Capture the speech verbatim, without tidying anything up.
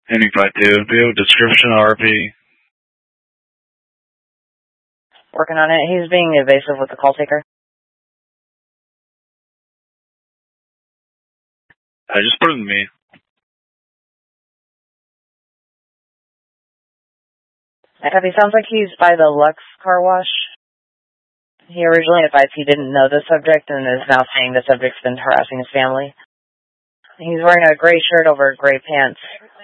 Ending five two. Do you have a description of R P? Working on it. He's being evasive with the call taker. I just put it in me. He sounds like he's by the Lux car wash. He originally advised he didn't know the subject and is now saying the subject's been harassing his family. He's wearing a gray shirt over gray pants.